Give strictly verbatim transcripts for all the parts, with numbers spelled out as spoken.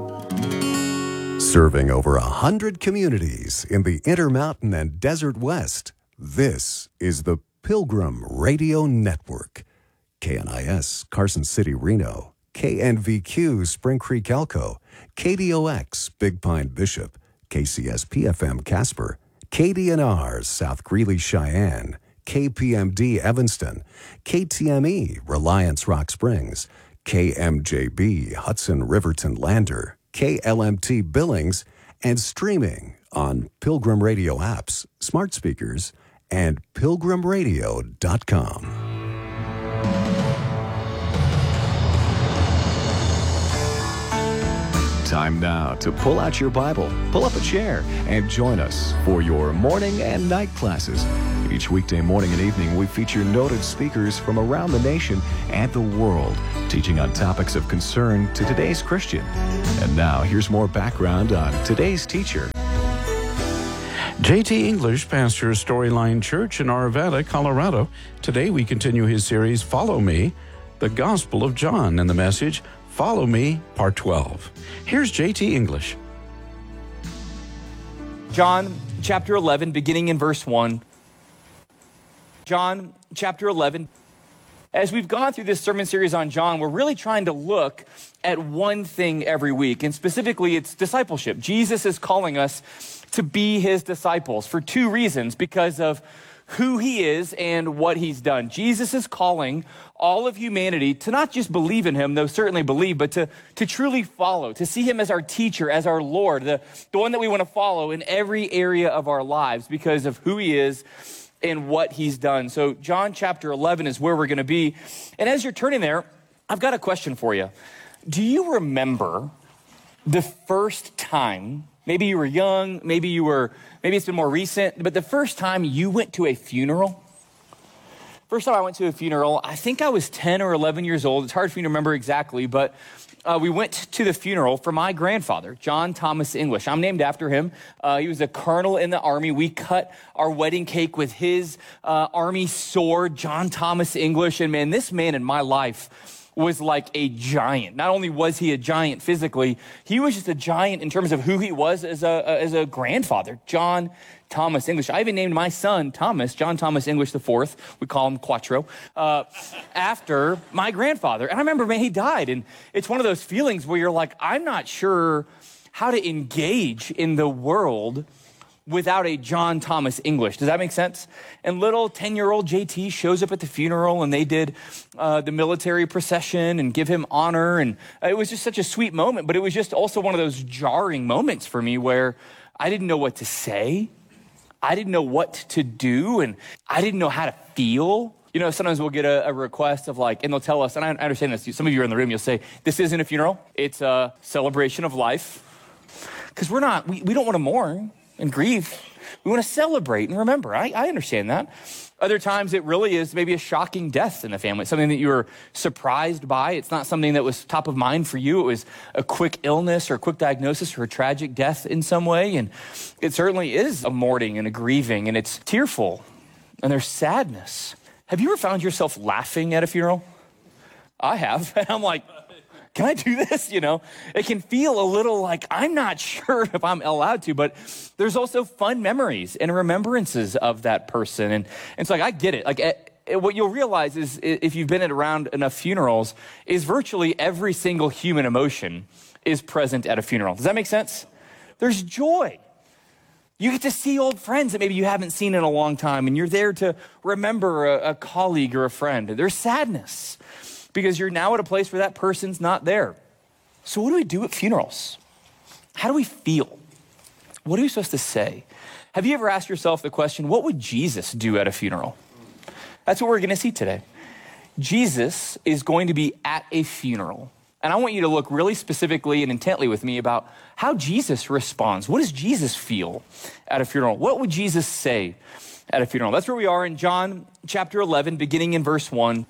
Serving over a hundred communities in the Intermountain and Desert West, this is the Pilgrim Radio Network. K N I S, Carson City, Reno. K N V Q, Spring Creek, Elko. K D O X, Big Pine, Bishop. K C S P F M, Casper. K D N R, South Greeley, Cheyenne. K P M D, Evanston. K T M E, Reliance, Rock Springs. K M J B, Hudson, Riverton, Lander. K L M T, Billings, and streaming on Pilgrim Radio apps, smart speakers, and pilgrim radio dot com. Time now to pull out your Bible, pull up a chair, and join us for your morning and night classes. Each weekday morning and evening, we feature noted speakers from around the nation and the world, teaching on topics of concern to today's Christian. And now, here's more background on today's teacher. J T English pastors Storyline Church in Arvada, Colorado. Today we continue his series, Follow Me, the Gospel of John, and the message, Follow Me, Part twelve. Here's J T English. John chapter eleven, beginning in verse one. John chapter eleven. As we've gone through this sermon series on John, we're really trying to look at one thing every week, and specifically it's discipleship. Jesus is calling us to be his disciples for two reasons, because of who he is and what he's done. Jesus is calling all of humanity to not just believe in him, though certainly believe, but to, to truly follow, to see him as our teacher, as our Lord, the, the one that we want to follow in every area of our lives because of who he is and what he's done. So John chapter eleven is where we're going to be. And as you're turning there, I've got a question for you. Do you remember the first time, maybe you were young, maybe you were, maybe it's been more recent, but the first time you went to a funeral? First time I went to a funeral, I think I was ten or eleven years old. It's hard for me to remember exactly, but uh, we went to the funeral for my grandfather, John Thomas English. I'm named after him. Uh, he was a colonel in the Army. We cut our wedding cake with his uh, Army sword, John Thomas English. And man, this man in my life was like a giant. Not only was he a giant physically, he was just a giant in terms of who he was as a, as a grandfather, John Thomas English. I even named my son Thomas, John Thomas English the fourth. We call him Quattro, uh, after my grandfather. And I remember, man, he died. And it's one of those feelings where you're like, I'm not sure how to engage in the world without a John Thomas English. Does that make sense? And little ten-year-old J T shows up at the funeral, and they did uh, the military procession and give him honor. And it was just such a sweet moment, but it was just also one of those jarring moments for me where I didn't know what to say. I didn't know what to do, and I didn't know how to feel. You know, sometimes we'll get a, a request of like, and they'll tell us, and I understand this, some of you are in the room, you'll say, this isn't a funeral, it's a celebration of life. Because we're not, we, we don't want to mourn and grieve. We want to celebrate and remember. I, I understand that. Other times it really is maybe a shocking death in the family. It's something that you were surprised by. It's not something that was top of mind for you. It was a quick illness or a quick diagnosis or a tragic death in some way. And it certainly is a mourning and a grieving, and it's tearful and there's sadness. Have you ever found yourself laughing at a funeral? I have. And I'm like, can I do this? You know, it can feel a little like I'm not sure if I'm allowed to, but there's also fun memories and remembrances of that person. And, and so like, I get it. Like it, it, what you'll realize is if you've been around enough funerals is virtually every single human emotion is present at a funeral. Does that make sense? There's joy. You get to see old friends that maybe you haven't seen in a long time, and you're there to remember a, a colleague or a friend. There's sadness, because you're now at a place where that person's not there. So what do we do at funerals? How do we feel? What are we supposed to say? Have you ever asked yourself the question, what would Jesus do at a funeral? That's what we're going to see today. Jesus is going to be at a funeral. And I want you to look really specifically and intently with me about how Jesus responds. What does Jesus feel at a funeral? What would Jesus say at a funeral? That's where we are in John chapter eleven, beginning in verse one.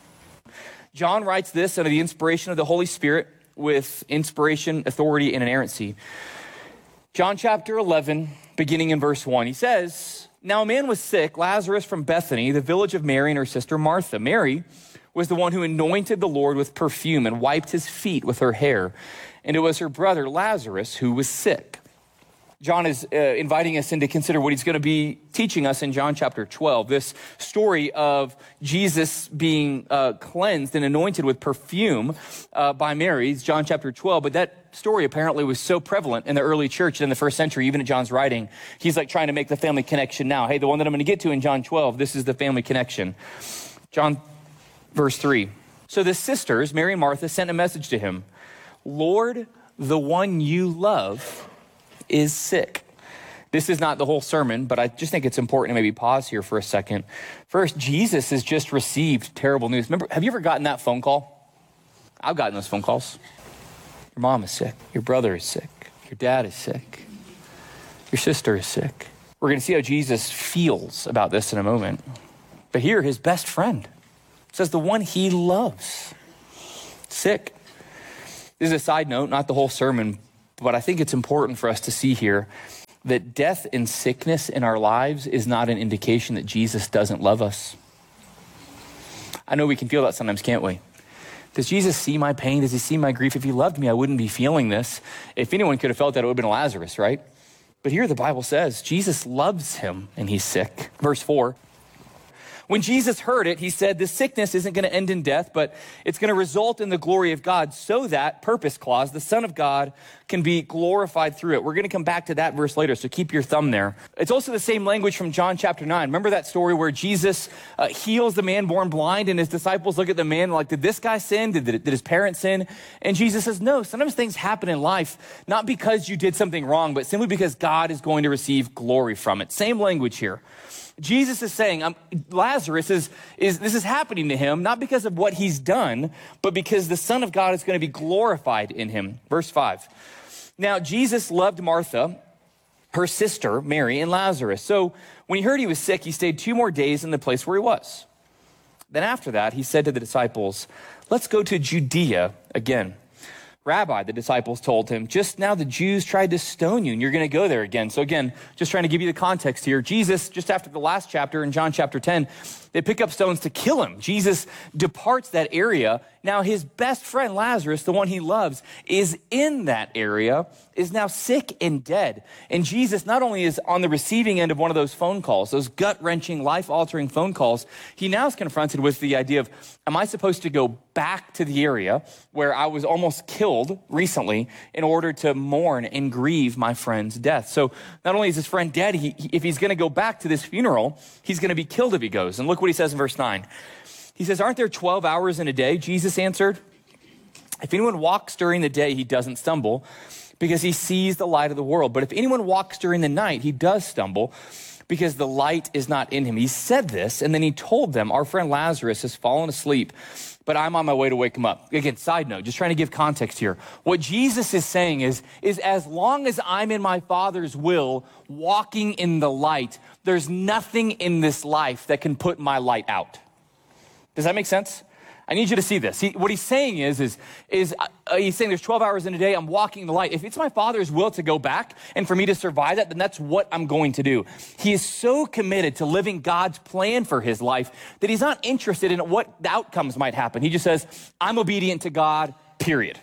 John writes this under the inspiration of the Holy Spirit with inspiration, authority, and inerrancy. John chapter eleven, beginning in verse one, he says, "Now a man was sick, Lazarus from Bethany, the village of Mary and her sister Martha. Mary was the one who anointed the Lord with perfume and wiped his feet with her hair. and it was her brother Lazarus who was sick. John is uh, inviting us in to consider what he's going to be teaching us in John chapter twelve, this story of Jesus being uh, cleansed and anointed with perfume uh, by Mary. It's John chapter twelve, but that story apparently was so prevalent in the early church in the first century, even at John's writing. He's like trying to make the family connection now. Hey, the one that I'm going to get to in John twelve, this is the family connection. John verse three. So the sisters, Mary and Martha, sent a message to him. Lord, the one you love is sick. This is not the whole sermon, but I just think it's important to maybe pause here for a second. First, Jesus has just received terrible news. Remember, have you ever gotten that phone call? I've gotten those phone calls. Your mom is sick. Your brother is sick. Your dad is sick. Your sister is sick. We're going to see how Jesus feels about this in a moment. But here, his best friend says the one he loves, sick. This is a side note, not the whole sermon, but I think it's important for us to see here that death and sickness in our lives is not an indication that Jesus doesn't love us. I know we can feel that sometimes, can't we? Does Jesus see my pain? Does he see my grief? If he loved me, I wouldn't be feeling this. If anyone could have felt that, it would have been Lazarus, right? But here the Bible says Jesus loves him and he's sick. Verse four. When Jesus heard it, he said, this sickness isn't going to end in death, but it's going to result in the glory of God so that, purpose clause, the Son of God can be glorified through it. We're going to come back to that verse later, so keep your thumb there. It's also the same language from John chapter nine. Remember that story where Jesus uh, heals the man born blind and his disciples look at the man like, did this guy sin? Did, did his parents sin? And Jesus says, no, sometimes things happen in life, not because you did something wrong, but simply because God is going to receive glory from it. Same language here. Jesus is saying, um, Lazarus is, is, this is happening to him, not because of what he's done, but because the Son of God is going to be glorified in him. Verse five. Now, Jesus loved Martha, her sister, Mary, and Lazarus. So when he heard he was sick, he stayed two more days in the place where he was. Then after that, he said to the disciples, let's go to Judea again. Rabbi, the disciples told him, just now the Jews tried to stone you, and you're going to go there again. So again, just trying to give you the context here. Jesus, just after the last chapter in John chapter ten, they pick up stones to kill him. Jesus departs that area. Now his best friend, Lazarus, the one he loves, is in that area, is now sick and dead. And Jesus not only is on the receiving end of one of those phone calls, those gut-wrenching, life-altering phone calls, he now is confronted with the idea of, am I supposed to go back to the area where I was almost killed recently in order to mourn and grieve my friend's death? So not only is his friend dead, he, he, if he's going to go back to this funeral, he's going to be killed if he goes. And look what he says in verse nine. He says, aren't there twelve hours in a day? Jesus answered, if anyone walks during the day, he doesn't stumble because he sees the light of the world. But if anyone walks during the night, he does stumble because the light is not in him. He said this, and then he told them, our friend Lazarus has fallen asleep, but I'm on my way to wake him up. Again, side note, just trying to give context here. What Jesus is saying is, is as long as I'm in my Father's will, walking in the light, there's nothing in this life that can put my light out. Does that make sense? I need you to see this. He, what he's saying is, is, is uh, he's saying there's twelve hours in a day, I'm walking in the light. If it's my Father's will to go back and for me to survive that, then that's what I'm going to do. He is so committed to living God's plan for his life that he's not interested in what the outcomes might happen. He just says, I'm obedient to God, period.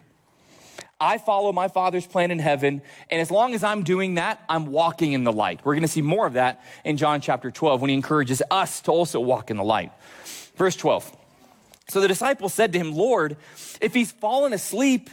I follow my Father's plan in heaven, and as long as I'm doing that, I'm walking in the light. We're going to see more of that in John chapter twelve when he encourages us to also walk in the light. Verse twelve. So the disciples said to him, Lord, if he's fallen asleep,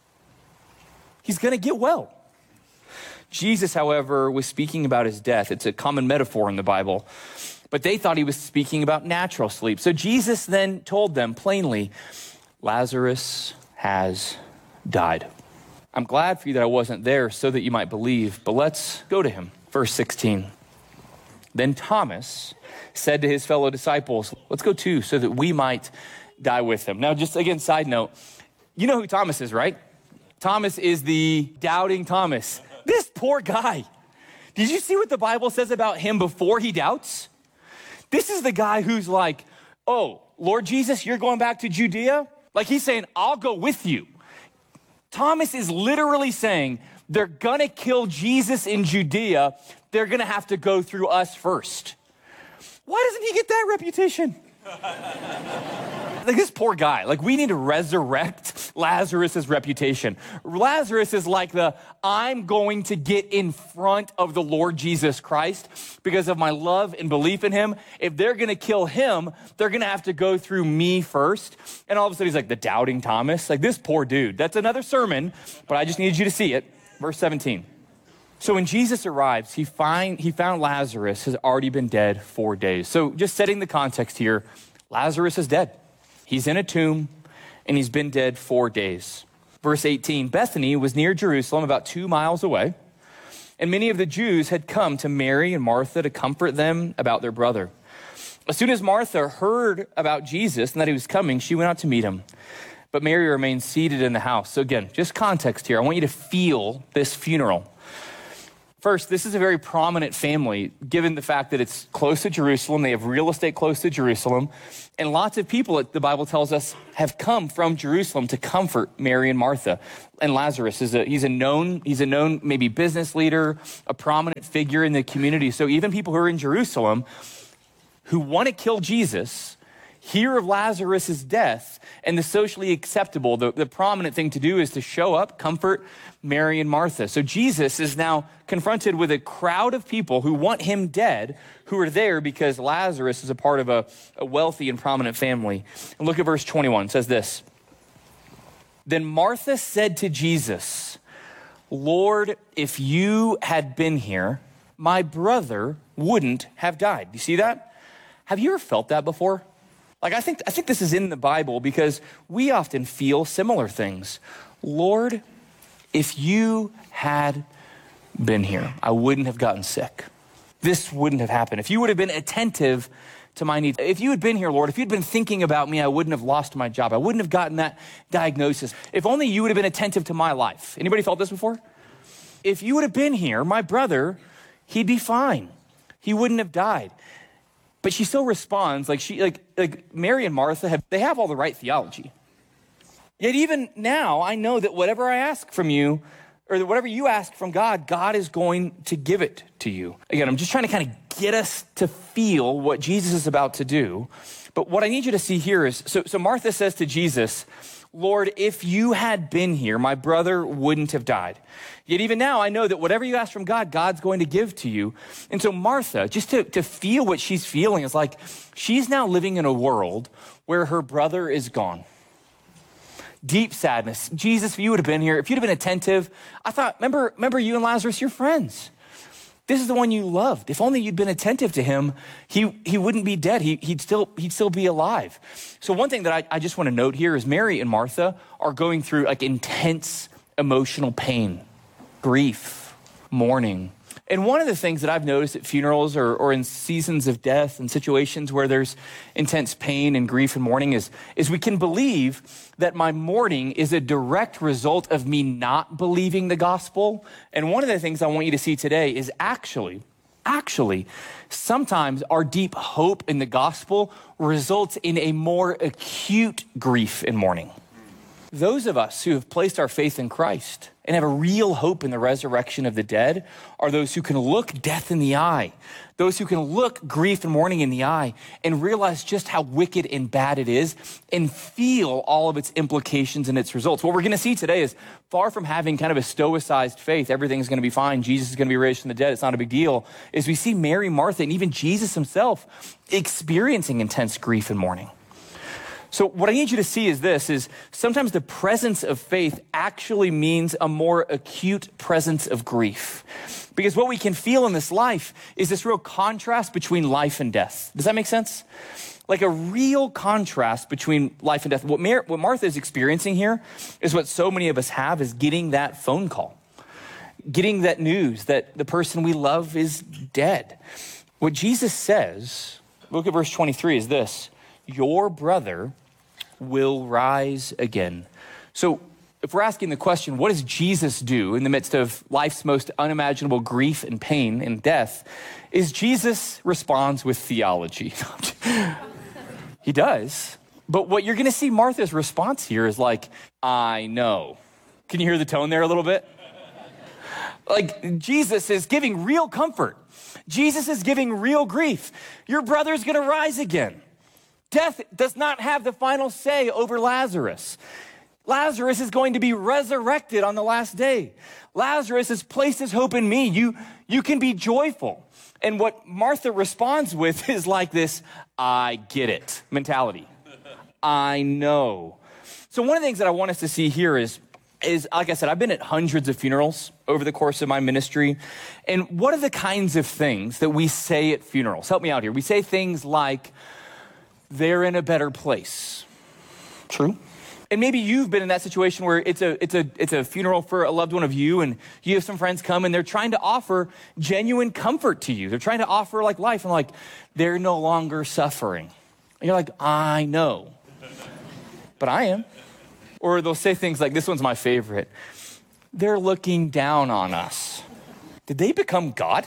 he's going to get well. Jesus, however, was speaking about his death. It's a common metaphor in the Bible, but they thought he was speaking about natural sleep. So Jesus then told them plainly, Lazarus has died. I'm glad for you that I wasn't there so that you might believe, but let's go to him. Verse sixteen. Then Thomas said to his fellow disciples, let's go too, so that we might die with him. Now, just again, side note, you know who Thomas is, right? Thomas is the doubting Thomas. This poor guy. Did you see what the Bible says about him before he doubts? This is the guy who's like, oh, Lord Jesus, you're going back to Judea? Like he's saying, I'll go with you. Thomas is literally saying, they're gonna kill Jesus in Judea. They're gonna have to go through us first. Why doesn't he get that reputation? Like this poor guy, like we need to resurrect Lazarus's reputation. Lazarus is like the, I'm going to get in front of the Lord Jesus Christ because of my love and belief in him. If they're going to kill him, they're going to have to go through me first. And all of a sudden he's like the doubting Thomas, like this poor dude. That's another sermon, but I just needed you to see it. Verse seventeen. So when Jesus arrives, he find he found Lazarus has already been dead four days. So just setting the context here, Lazarus is dead. He's in a tomb, and he's been dead four days. Verse eighteen, Bethany was near Jerusalem, about two miles away, and many of the Jews had come to Mary and Martha to comfort them about their brother. As soon as Martha heard about Jesus and that he was coming, she went out to meet him. But Mary remained seated in the house. So again, just context here. I want you to feel this funeral. First, this is a very prominent family, given the fact that it's close to Jerusalem. They have real estate close to Jerusalem. And lots of people, the Bible tells us, have come from Jerusalem to comfort Mary and Martha. And Lazarus, is a he's a known, he's a known maybe business leader, a prominent figure in the community. So even people who are in Jerusalem who want to kill Jesus hear of Lazarus' death, and the socially acceptable, the, the prominent thing to do is to show up, comfort Mary and Martha. So Jesus is now confronted with a crowd of people who want him dead, who are there because Lazarus is a part of a, a wealthy and prominent family. And look at verse twenty-one, it says this. Then Martha said to Jesus, Lord, if you had been here, my brother wouldn't have died. You see that? Have you ever felt that before? Like, I think, I think this is in the Bible because we often feel similar things. Lord, if you had been here, I wouldn't have gotten sick. This wouldn't have happened. If you would have been attentive to my needs, if you had been here, Lord, if you'd been thinking about me, I wouldn't have lost my job. I wouldn't have gotten that diagnosis. If only you would have been attentive to my life. Anybody felt this before? If you would have been here, my brother, he'd be fine. He wouldn't have died. But she still responds like she, like, like Mary and Martha have, they have all the right theology. Yet even now, I know that whatever I ask from you, or that whatever you ask from God, God is going to give it to you. Again, I'm just trying to kind of get us to feel what Jesus is about to do. But what I need you to see here is, so, so Martha says to Jesus, Lord, if you had been here, my brother wouldn't have died. Yet even now, I know that whatever you ask from God, God's going to give to you. And so Martha, just to, to feel what she's feeling, is like she's now living in a world where her brother is gone. Deep sadness. Jesus, if you would have been here, if you'd have been attentive, I thought, remember, remember you and Lazarus, you're friends. This is the one you loved. If only you'd been attentive to him, he, he wouldn't be dead. He, he'd still he'd still be alive. So one thing that I, I just want to note here is Mary and Martha are going through like intense emotional pain, grief, mourning. And one of the things that I've noticed at funerals or, or in seasons of death and situations where there's intense pain and grief and mourning is, is we can believe that my mourning is a direct result of me not believing the gospel. And one of the things I want you to see today is actually, actually, sometimes our deep hope in the gospel results in a more acute grief and mourning. Those of us who have placed our faith in Christ and have a real hope in the resurrection of the dead are those who can look death in the eye, those who can look grief and mourning in the eye and realize just how wicked and bad it is and feel all of its implications and its results. What we're going to see today is far from having kind of a stoicized faith, everything's going to be fine, Jesus is going to be raised from the dead, it's not a big deal, is we see Mary, Martha, and even Jesus himself experiencing intense grief and mourning. So what I need you to see is this, is sometimes the presence of faith actually means a more acute presence of grief. Because what we can feel in this life is this real contrast between life and death. Does that make sense? Like a real contrast between life and death. What, Mar- what Martha is experiencing here is what so many of us have, is getting that phone call. Getting that news that the person we love is dead. What Jesus says, look at verse twenty-three, is this: your brother will rise again. So if we're asking the question, what does Jesus do in the midst of life's most unimaginable grief and pain and death, is Jesus responds with theology. He does. But what you're going to see Martha's response here is like, I know. Can you hear the tone there a little bit? Like Jesus is giving real comfort. Jesus is giving real grief. Your brother's going to rise again. Death does not have the final say over Lazarus. Lazarus is going to be resurrected on the last day. Lazarus has placed his hope in me. You, you can be joyful. And what Martha responds with is like this, I get it mentality. I know. So one of the things that I want us to see here is, is, like I said, I've been at hundreds of funerals over the course of my ministry. And what are the kinds of things that we say at funerals? Help me out here. We say things like, they're in a better place. True. And maybe you've been in that situation where it's a it's a it's a funeral for a loved one of you, and you have some friends come and they're trying to offer genuine comfort to you. They're trying to offer like life, and like they're no longer suffering. And you're like, I know, but I am. Or they'll say things like, this one's my favorite. They're looking down on us. Did they become God?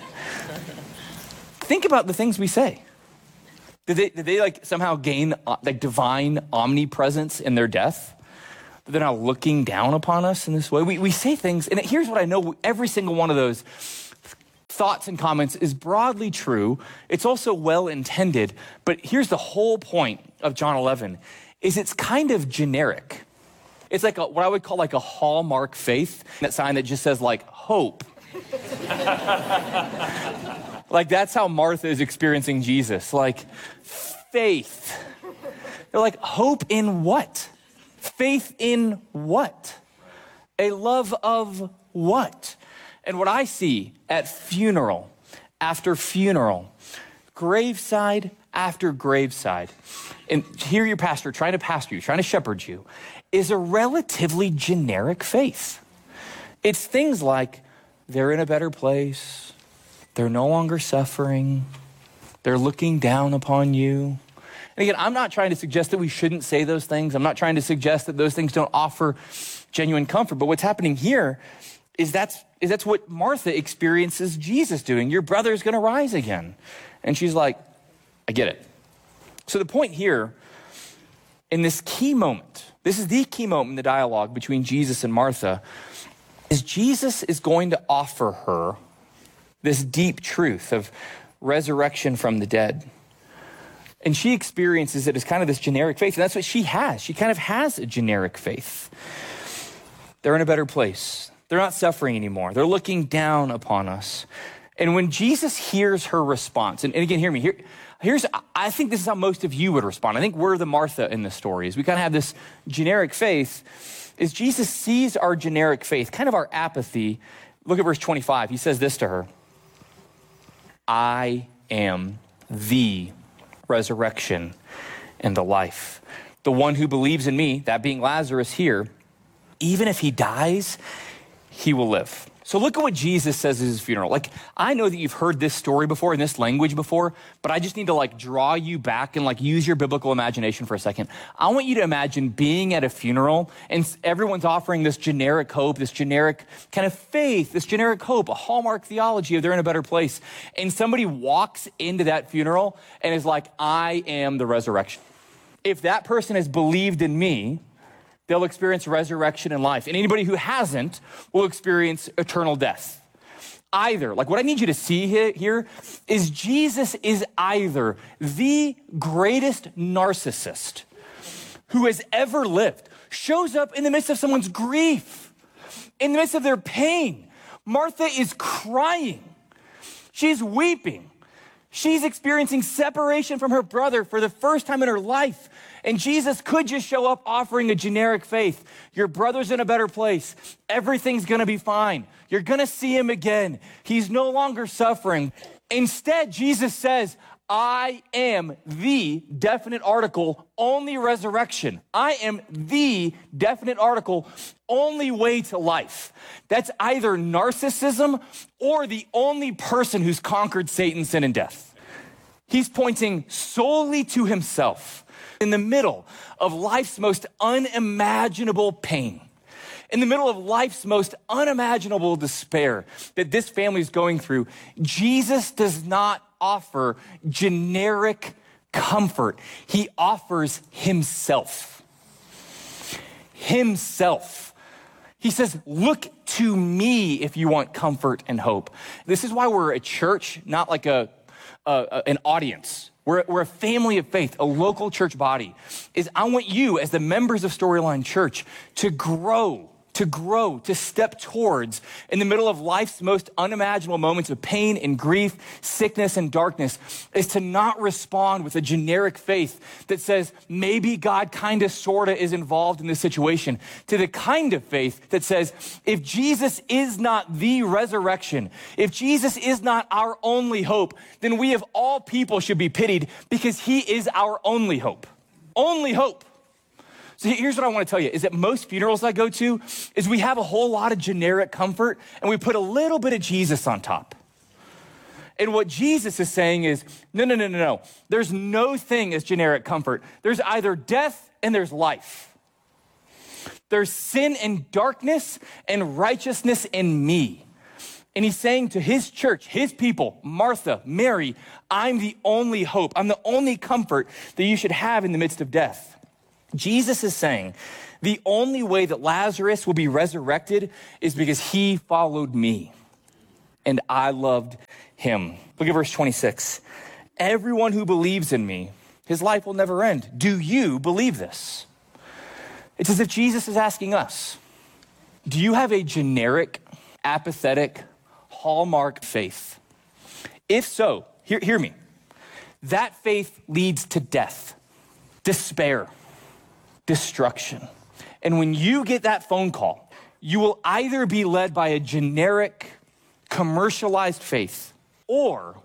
Think about the things we say. Did they, did they like somehow gain uh, like divine omnipresence in their death? They're now looking down upon us in this way. We, we say things, and here's what I know. Every single one of those thoughts and comments is broadly true. It's also well-intended, but here's the whole point of John eleven, is it's kind of generic. It's like a, what I would call like a hallmark faith, that sign that just says like hope. Like that's how Martha is experiencing Jesus, like faith. They're like, hope in what? Faith in what? A love of what? And what I see at funeral after funeral, graveside after graveside, and hear your pastor trying to pastor you, trying to shepherd you, is a relatively generic faith. It's things like, they're in a better place. They're no longer suffering. They're looking down upon you. And again, I'm not trying to suggest that we shouldn't say those things. I'm not trying to suggest that those things don't offer genuine comfort. But what's happening here is that's, is that's what Martha experiences Jesus doing. Your brother's going to rise again. And she's like, I get it. So the point here, in this key moment, this is the key moment in the dialogue between Jesus and Martha, is Jesus is going to offer her this deep truth of resurrection from the dead. And she experiences it as kind of this generic faith. And that's what she has. She kind of has a generic faith. They're in a better place. They're not suffering anymore. They're looking down upon us. And when Jesus hears her response, and, and again, hear me, here, here's, I think this is how most of you would respond. I think we're the Martha in the story, is we kind of have this generic faith, is Jesus sees our generic faith, kind of our apathy. Look at verse twenty-five. He says this to her, I am the resurrection and the life. The one who believes in me, that being Lazarus here, even if he dies, he will live. So look at what Jesus says at his funeral. Like, I know that you've heard this story before in this language before, but I just need to like draw you back and like use your biblical imagination for a second. I want you to imagine being at a funeral and everyone's offering this generic hope, this generic kind of faith, this generic hope, a hallmark theology of they're in a better place. And somebody walks into that funeral and is like, I am the resurrection. If that person has believed in me, they'll experience resurrection and life. And anybody who hasn't will experience eternal death. Either, like what I need you to see here is Jesus is either the greatest narcissist who has ever lived, shows up in the midst of someone's grief, in the midst of their pain. Martha is crying. She's weeping. She's experiencing separation from her brother for the first time in her life. And Jesus could just show up offering a generic faith. Your brother's in a better place. Everything's going to be fine. You're going to see him again. He's no longer suffering. Instead, Jesus says, I am the definite article, only resurrection. I am the definite article, only way to life. That's either narcissism or the only person who's conquered Satan, sin, and death. He's pointing solely to himself. In the middle of life's most unimaginable pain, in the middle of life's most unimaginable despair that this family is going through, Jesus does not offer generic comfort. He offers himself. Himself. He says, look to me if you want comfort and hope. This is why we're a church, not like a, a an audience. We're, we're a family of faith, a local church body, is I want you as the members of Storyline Church to grow, to grow, to step towards in the middle of life's most unimaginable moments of pain and grief, sickness and darkness, is to not respond with a generic faith that says maybe God kind of, sort of is involved in this situation, to the kind of faith that says if Jesus is not the resurrection, if Jesus is not our only hope, then we of all people should be pitied because he is our only hope. Only hope. So here's what I want to tell you, is that most funerals I go to is we have a whole lot of generic comfort and we put a little bit of Jesus on top. And what Jesus is saying is, no, no, no, no, no. There's no thing as generic comfort. There's either death and there's life. There's sin and darkness and righteousness in me. And he's saying to his church, his people, Martha, Mary, I'm the only hope. I'm the only comfort that you should have in the midst of death. Jesus is saying the only way that Lazarus will be resurrected is because he followed me and I loved him. Look at verse twenty-six. Everyone who believes in me, his life will never end. Do you believe this? It's as if Jesus is asking us, do you have a generic, apathetic, hallmark faith? If so, hear, hear me. That faith leads to death, despair, destruction. And when you get that phone call, you will either be led by a generic, commercialized faith or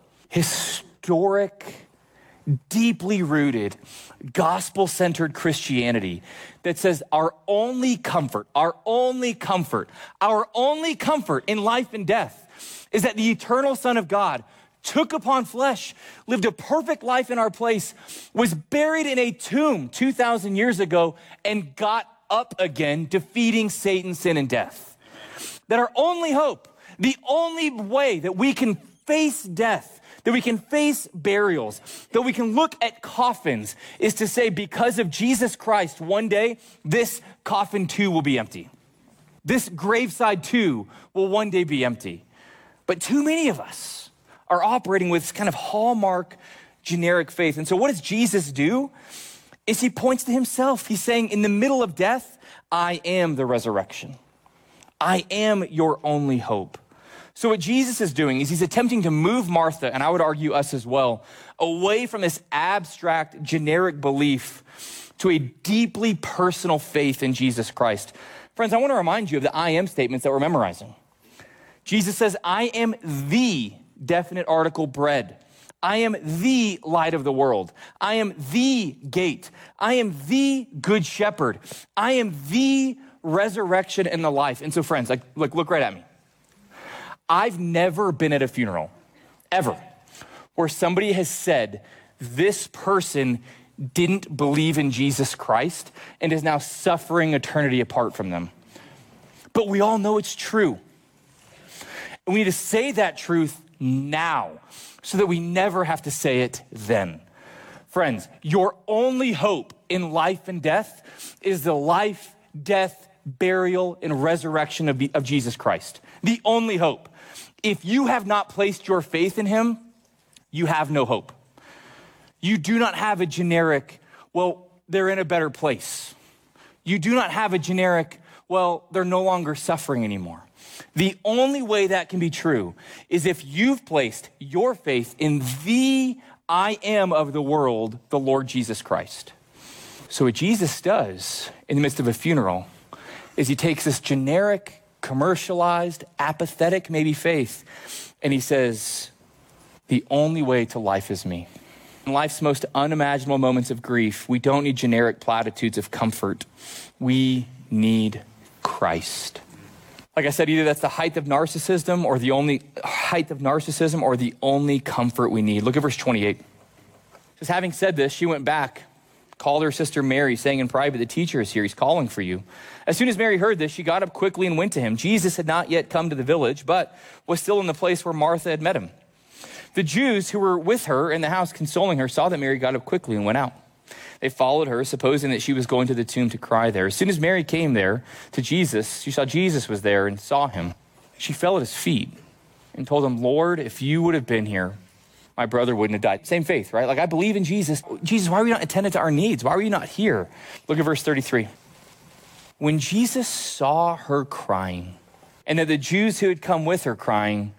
historic, deeply rooted, gospel-centered Christianity that says our only comfort, our only comfort, our only comfort in life and death is that the eternal Son of God took upon flesh, lived a perfect life in our place, was buried in a tomb two thousand years ago, and got up again, defeating Satan, sin, and death. That our only hope, the only way that we can face death, that we can face burials, that we can look at coffins, is to say, because of Jesus Christ, one day, this coffin too will be empty. This graveside too will one day be empty. But too many of us are operating with kind of hallmark generic faith. And so what does Jesus do? Is he points to himself. He's saying, in the middle of death, I am the resurrection. I am your only hope. So what Jesus is doing is he's attempting to move Martha, and I would argue us as well, away from this abstract, generic belief to a deeply personal faith in Jesus Christ. Friends, I want to remind you of the I am statements that we're memorizing. Jesus says, I am the definite article bread. I am the light of the world. I am the gate. I am the good shepherd. I am the resurrection and the life. And so friends, like, look, look right at me. I've never been at a funeral, ever, where somebody has said, this person didn't believe in Jesus Christ and is now suffering eternity apart from them. But we all know it's true. And we need to say that truth now so that we never have to say it then. Friends, your only hope in life and death is the life, death, burial, and resurrection of, of Jesus Christ. The only hope. If you have not placed your faith in him, you have no hope. You do not have a generic, well, they're in a better place. You do not have a generic, well, they're no longer suffering anymore. The only way that can be true is if you've placed your faith in the I am of the world, the Lord Jesus Christ. So what Jesus does in the midst of a funeral is he takes this generic, commercialized, apathetic maybe faith, and he says, the only way to life is me. In life's most unimaginable moments of grief, we don't need generic platitudes of comfort. We need Christ. Like I said, either that's the height of narcissism or the only height of narcissism or the only comfort we need. Look at verse twenty-eight. It says, having said this, she went back, called her sister Mary, saying in private, the teacher is here, he's calling for you. As soon as Mary heard this, she got up quickly and went to him. Jesus had not yet come to the village, but was still in the place where Martha had met him. The Jews who were with her in the house consoling her saw that Mary got up quickly and went out. They followed her, supposing that she was going to the tomb to cry there. As soon as Mary came there to Jesus, she saw Jesus was there and saw him. She fell at his feet and told him, Lord, if you would have been here, my brother wouldn't have died. Same faith, right? Like, I believe in Jesus. Jesus, why are we not attending to our needs? Why are we not here? Look at verse thirty-three. When Jesus saw her crying, and that the Jews who had come with her crying,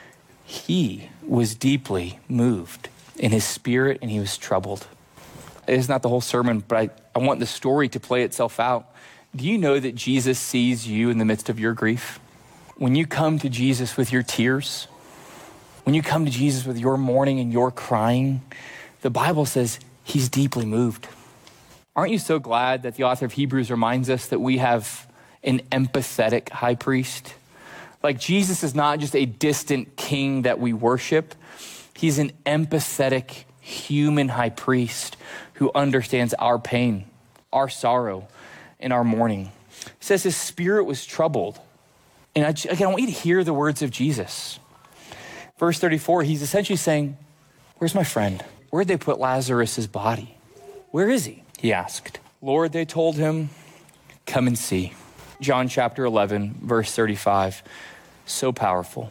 he was deeply moved in his spirit, and he was troubled. It's not the whole sermon, but I, I want the story to play itself out. Do you know that Jesus sees you in the midst of your grief? When you come to Jesus with your tears, when you come to Jesus with your mourning and your crying, the Bible says he's deeply moved. Aren't you so glad that the author of Hebrews reminds us that we have an empathetic high priest? Like, Jesus is not just a distant king that we worship. He's an empathetic human high priest who understands our pain, our sorrow, and our mourning. It says his spirit was troubled. And I, again, I want you to hear the words of Jesus. Verse thirty-four, he's essentially saying, where's my friend? Where'd they put Lazarus's body? Where is he? He asked. Lord, they told him, come and see. John chapter eleven, verse thirty-five, so powerful.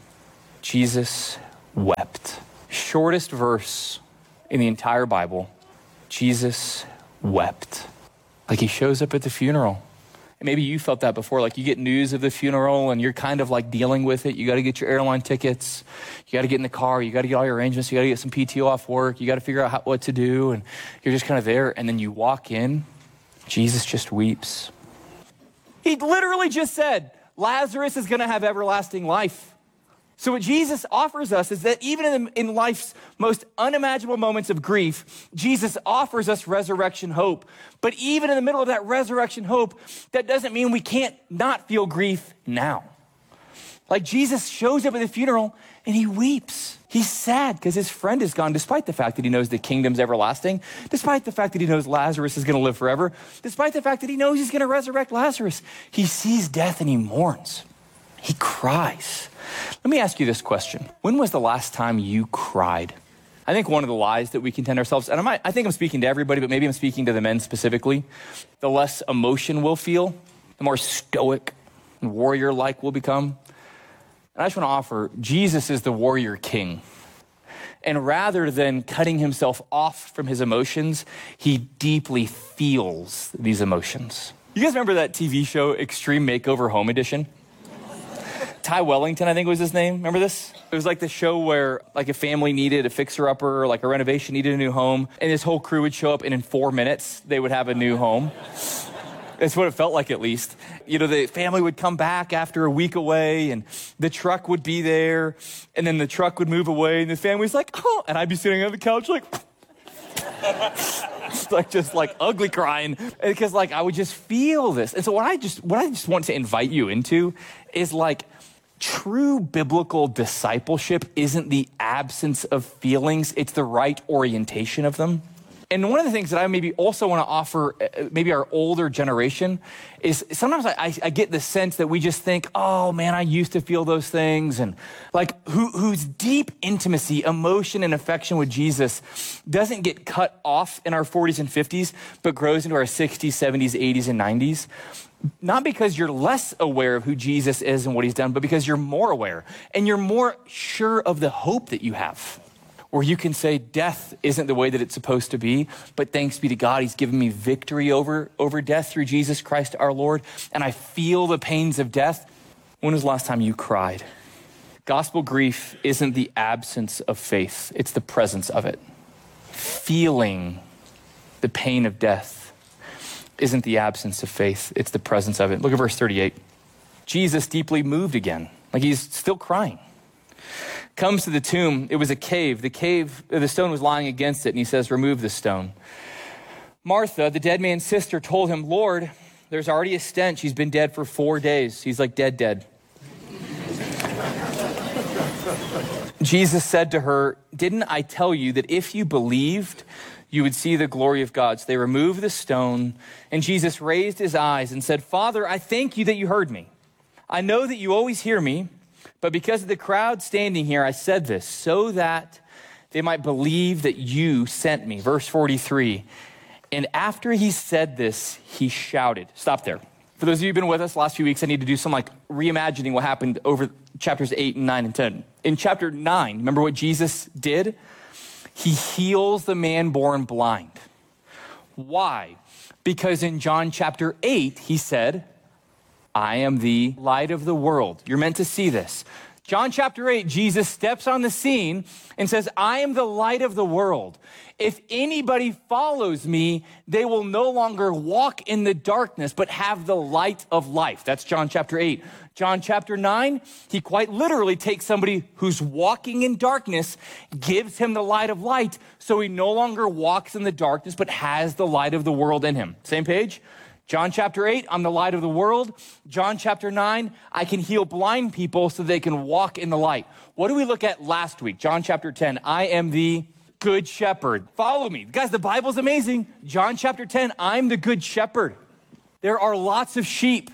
Jesus wept. Shortest verse in the entire Bible. Jesus wept. Like, he shows up at the funeral. And maybe you felt that before. Like, you get news of the funeral and you're kind of like dealing with it. You got to get your airline tickets. You got to get in the car. You got to get all your arrangements. You got to get some P T O off work. You got to figure out how, what to do. And you're just kind of there. And then you walk in. Jesus just weeps. He literally just said, Lazarus is going to have everlasting life. So what Jesus offers us is that even in, in life's most unimaginable moments of grief, Jesus offers us resurrection hope. But even in the middle of that resurrection hope, that doesn't mean we can't not feel grief now. Like, Jesus shows up at the funeral and he weeps. He's sad because his friend is gone, despite the fact that he knows the kingdom's everlasting, despite the fact that he knows Lazarus is going to live forever, despite the fact that he knows he's going to resurrect Lazarus. He sees death and he mourns. He cries. Let me ask you this question. When was the last time you cried? I think one of the lies that we contend ourselves, and I, might, I think I'm speaking to everybody, but maybe I'm speaking to the men specifically, the less emotion we'll feel, the more stoic and warrior-like we'll become. And I just want to offer, Jesus is the warrior king. And rather than cutting himself off from his emotions, he deeply feels these emotions. You guys remember that T V show, Extreme Makeover Home Edition? Ty Wellington, I think was his name. Remember this? It was like the show where like a family needed a fixer-upper or like a renovation, needed a new home. And this whole crew would show up and in four minutes, they would have a new home. That's what it felt like, at least. You know, the family would come back after a week away and the truck would be there. And then the truck would move away and the family's like, oh, and I'd be sitting on the couch like, like just like ugly crying, because like I would just feel this. And so what I just, what I just want to invite you into is like, true biblical discipleship isn't the absence of feelings, it's the right orientation of them. And one of the things that I maybe also want to offer, maybe our older generation, is sometimes I, I get the sense that we just think, oh man, I used to feel those things. And like who, whose deep intimacy, emotion, and affection with Jesus doesn't get cut off in our forties and fifties, but grows into our sixties, seventies, eighties, and nineties. Not because you're less aware of who Jesus is and what he's done, but because you're more aware and you're more sure of the hope that you have. Where you can say death isn't the way that it's supposed to be, but thanks be to God, he's given me victory over, over death through Jesus Christ our Lord, and I feel the pains of death. When was the last time you cried? Gospel grief isn't the absence of faith, it's the presence of it. Feeling the pain of death isn't the absence of faith, it's the presence of it. Look at verse thirty-eight. Jesus, deeply moved again, like he's still crying, comes to the tomb. It was a cave. The cave, the stone was lying against it, and he says, remove the stone. Martha, the dead man's sister, told him, Lord, there's already a stench. He's been dead for four days. He's like dead, dead. Jesus said to her, didn't I tell you that if you believed, you would see the glory of God? So they removed the stone, and Jesus raised his eyes and said, Father, I thank you that you heard me. I know that you always hear me, but because of the crowd standing here, I said this so that they might believe that you sent me. Verse forty-three. And after he said this, he shouted. Stop there. For those of you who've been with us the last few weeks, I need to do some like reimagining what happened over chapters eight and nine and ten. In chapter nine, remember what Jesus did? he heals the man born blind. Why? Because in John chapter eight, he said, I am the light of the world. You're meant to see this. John chapter eight, Jesus steps on the scene and says, I am the light of the world. If anybody follows me, they will no longer walk in the darkness, but have the light of life. That's John chapter eight. John chapter nine, he quite literally takes somebody who's walking in darkness, gives him the light of light, so he no longer walks in the darkness, but has the light of the world in him. Same page? John chapter eight, I'm the light of the world. John chapter nine, I can heal blind people so they can walk in the light. What did we look at last week? John chapter ten, I am the good shepherd. Follow me. Guys, the Bible's amazing. John chapter ten, I'm the good shepherd. There are lots of sheep.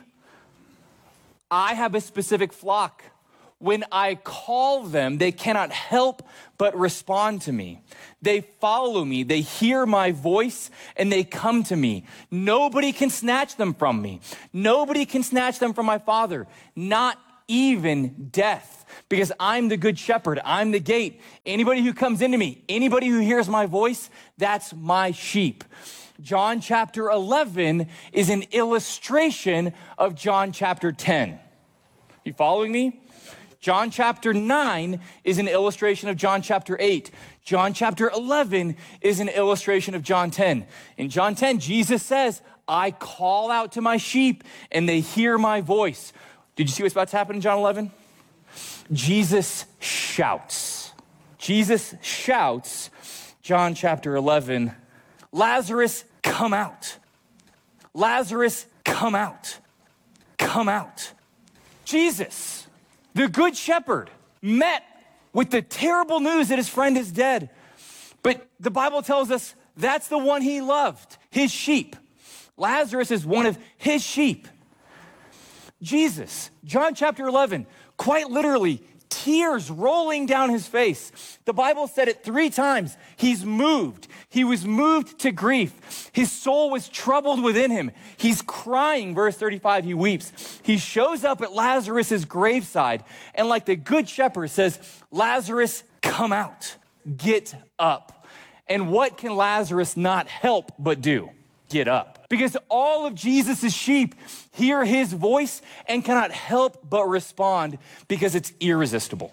I have a specific flock. When I call them, they cannot help but respond to me. They follow me, they hear my voice, and they come to me. Nobody can snatch them from me. Nobody can snatch them from my Father, not even death, because I'm the good shepherd. I'm the gate. Anybody who comes into me, anybody who hears my voice, that's my sheep. John chapter eleven is an illustration of John chapter ten. You following me? John chapter nine is an illustration of John chapter eight. John chapter eleven is an illustration of John ten. In John ten, Jesus says, I call out to my sheep and they hear my voice. Did you see what's about to happen in John eleven? Jesus shouts. Jesus shouts, John chapter eleven, Lazarus, come out. Lazarus, come out. Come out. Jesus, the good shepherd, met with the terrible news that his friend is dead. But the Bible tells us that's the one he loved, his sheep. Lazarus is one of his sheep. Jesus, John chapter eleven, quite literally, tears rolling down his face. The Bible said it three times. He's moved. He was moved to grief. His soul was troubled within him. He's crying. Verse thirty-five, he weeps. He shows up at Lazarus's graveside and like the good shepherd says, Lazarus, come out, get up. And what can Lazarus not help but do? Get up. Because all of Jesus' sheep hear his voice and cannot help but respond because it's irresistible.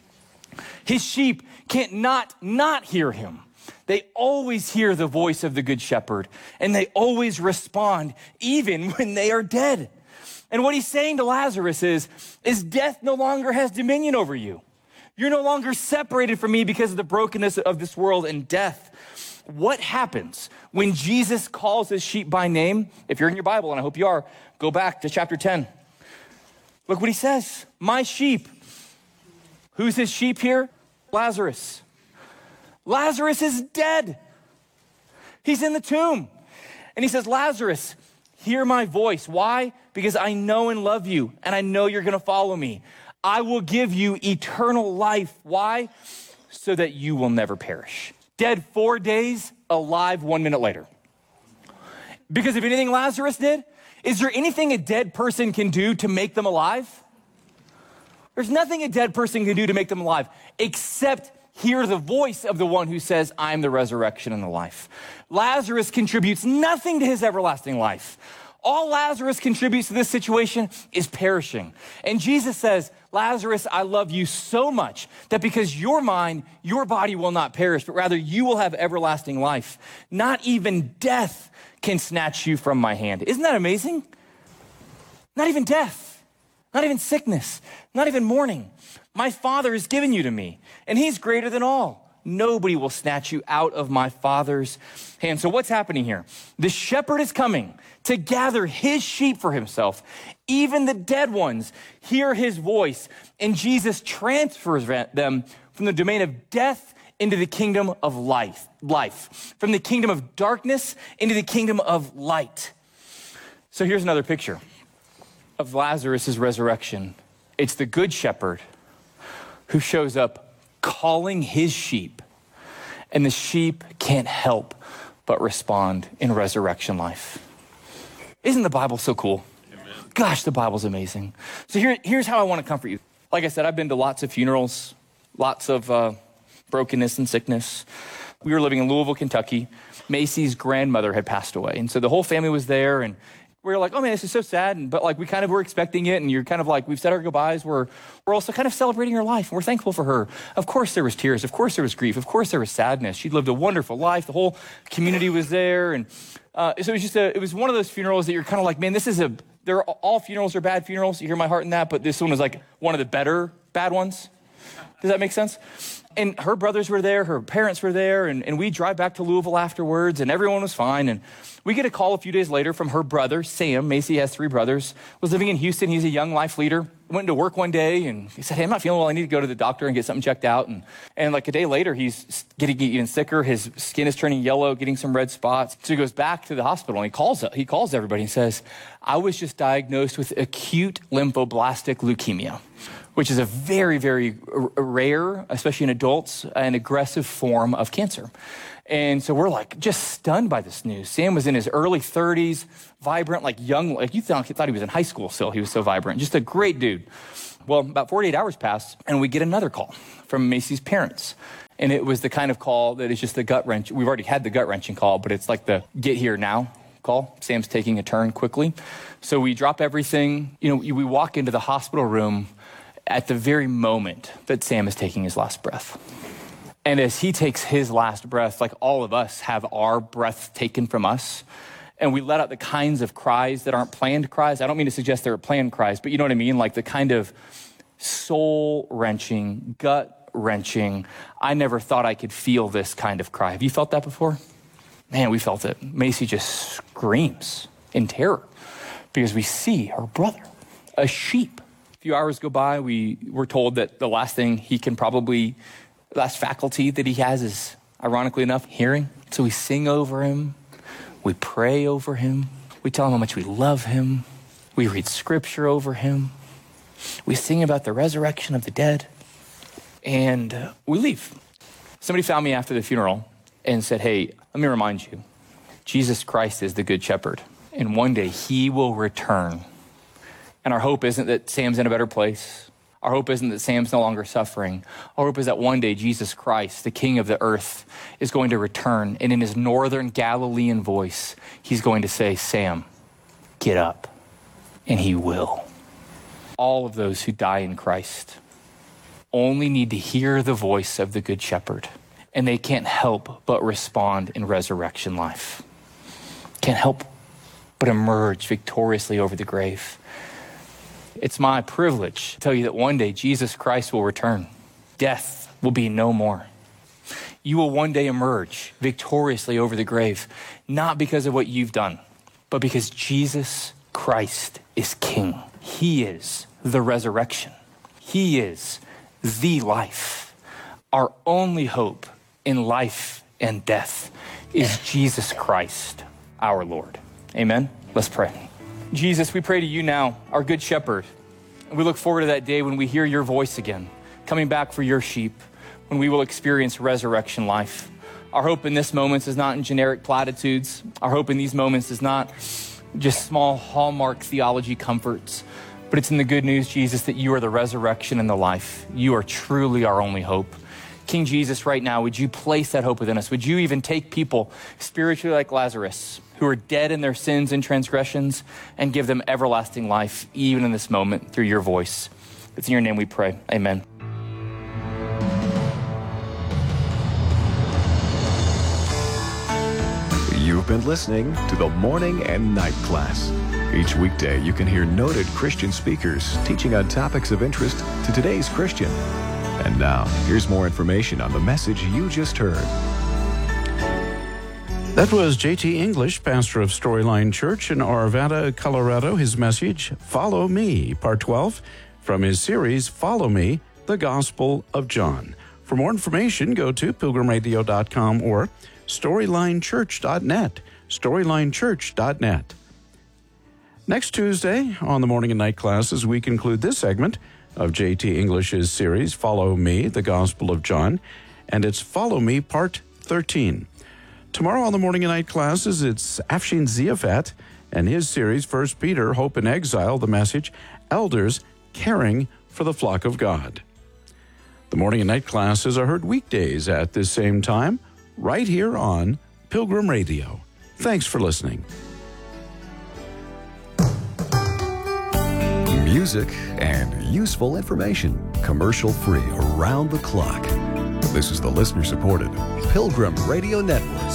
His sheep can't not not hear him. They always hear the voice of the good shepherd and they always respond even when they are dead. And what he's saying to Lazarus is, is death no longer has dominion over you. You're no longer separated from me because of the brokenness of this world and death. What happens when Jesus calls his sheep by name? If you're in your Bible, and I hope you are, go back to chapter ten. Look what he says. My sheep. Who's his sheep here? Lazarus. Lazarus is dead. He's in the tomb. And he says, Lazarus, hear my voice. Why? Because I know and love you, and I know you're going to follow me. I will give you eternal life. Why? So that you will never perish. Dead four days, alive one minute later. Because if anything Lazarus did, is there anything a dead person can do to make them alive? There's nothing a dead person can do to make them alive, except hear the voice of the one who says, I'm the resurrection and the life. Lazarus contributes nothing to his everlasting life. All Lazarus contributes to this situation is perishing. And Jesus says, Lazarus, I love you so much that because you're mine, your body will not perish, but rather you will have everlasting life. Not even death can snatch you from my hand. Isn't that amazing? Not even death, not even sickness, not even mourning. My Father has given you to me, and he's greater than all. Nobody will snatch you out of my Father's hand. So what's happening here? The shepherd is coming to gather his sheep for himself. Even the dead ones hear his voice, and Jesus transfers them from the domain of death into the kingdom of life, life, from the kingdom of darkness into the kingdom of light. So here's another picture of Lazarus' resurrection. It's the good shepherd who shows up calling his sheep, and the sheep can't help but respond in resurrection life. Isn't the Bible so cool? Amen. Gosh, the Bible's amazing. So here, here's how I want to comfort you. Like I said, I've been to lots of funerals, lots of uh, brokenness and sickness. We were living in Louisville, Kentucky. Macy's grandmother had passed away. And so the whole family was there, and we were like, oh man, this is so sad. And, but like, we kind of were expecting it. And you're kind of like, we've said our goodbyes. We're, we're also kind of celebrating her life. And we're thankful for her. Of course there was tears. Of course there was grief. Of course there was sadness. She'd lived a wonderful life. The whole community was there. And uh, so it was just a, it was one of those funerals that you're kind of like, man, this is a, they're all funerals are bad funerals. You hear my heart in that. But this one was like one of the better bad ones. Does that make sense? And her brothers were there, her parents were there, and, and we drive back to Louisville afterwards, and everyone was fine. And we get a call a few days later from her brother, Sam. Macy has three brothers, was living in Houston. He's a young life leader. Went to work one day, and he said, hey, I'm not feeling well. I need to go to the doctor and get something checked out. And, and like a day later, he's getting even sicker. His skin is turning yellow, getting some red spots. So he goes back to the hospital, and he calls, he calls everybody and says, I was just diagnosed with acute lymphoblastic leukemia, which is a very, very rare, especially in adults, an aggressive form of cancer. And so we're like just stunned by this news. Sam was in his early thirties, vibrant, like young, like you thought, thought he was in high school still. He was so vibrant, just a great dude. Well, about forty-eight hours passed, and we get another call from Macy's parents. And it was the kind of call that is just the gut wrench. We've already had the gut wrenching call, but it's like the get here now call. Sam's taking a turn quickly. So we drop everything. You know, we walk into the hospital room at the very moment that Sam is taking his last breath. And as he takes his last breath, like all of us have our breath taken from us, and we let out the kinds of cries that aren't planned cries. I don't mean to suggest they were planned cries, but you know what I mean? Like the kind of soul-wrenching, gut-wrenching, I never thought I could feel this kind of cry. Have you felt that before? Man, we felt it. Macy just screams in terror because we see her brother, a sheep. A few hours go by, we were told that the last thing he can probably, last faculty that he has is, ironically enough, hearing. So we sing over him, we pray over him, we tell him how much we love him, we read scripture over him, we sing about the resurrection of the dead, and uh, we leave. Somebody found me after the funeral and said, hey, let me remind you, Jesus Christ is the good shepherd, and one day he will return. And our hope isn't that Sam's in a better place. Our hope isn't that Sam's no longer suffering. Our hope is that one day Jesus Christ, the King of the earth, is going to return. And in his northern Galilean voice, he's going to say, Sam, get up. And he will. All of those who die in Christ only need to hear the voice of the Good Shepherd. And they can't help but respond in resurrection life. Can't help but emerge victoriously over the grave. It's my privilege to tell you that one day Jesus Christ will return. Death will be no more. You will one day emerge victoriously over the grave, not because of what you've done, but because Jesus Christ is King. He is the resurrection. He is the life. Our only hope in life and death is Jesus Christ, our Lord. Amen? Let's pray. Jesus, we pray to you now, our good shepherd. We look forward to that day when we hear your voice again, coming back for your sheep, when we will experience resurrection life. Our hope in this moment is not in generic platitudes. Our hope in these moments is not just small hallmark theology comforts, but it's in the good news, Jesus, that you are the resurrection and the life. You are truly our only hope. King Jesus, right now, would you place that hope within us? Would you even take people spiritually like Lazarus, who are dead in their sins and transgressions, and give them everlasting life, even in this moment, through your voice? It's in your name we pray. Amen. You've been listening to the Morning and Night Class. Each weekday, you can hear noted Christian speakers teaching on topics of interest to today's Christian. And now, here's more information on the message you just heard. That was J T English, pastor of Storyline Church in Arvada, Colorado. His message, Follow Me, Part twelve, from his series, Follow Me, the Gospel of John. For more information, go to pilgrim radio dot com or storyline church dot net, storyline church dot net. Next Tuesday on the Morning and Night Classes, we conclude this segment of J T English's series, Follow Me, the Gospel of John, and it's Follow Me, Part thirteen. Tomorrow on the Morning and Night Classes, it's Afshin Ziafat and his series, First Peter, Hope in Exile, the message, Elders Caring for the Flock of God. The The morning and night classes are heard weekdays at this same time, right here on Pilgrim Radio. Thanks for listening. Music and useful information, commercial-free around the clock. This is the listener-supported Pilgrim Radio Network.